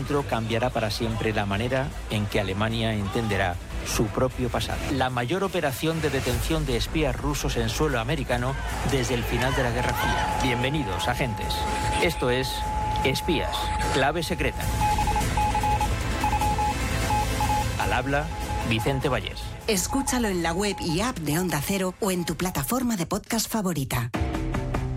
encuentro cambiará para siempre la manera en que Alemania entenderá su propio pasado. La mayor operación de detención de espías rusos en suelo americano desde el final de la Guerra Fría. Bienvenidos, agentes. Esto es Espías, clave secreta. Al habla, Vicente Vallés. Escúchalo en la web y app de Onda Cero o en tu plataforma de podcast favorita.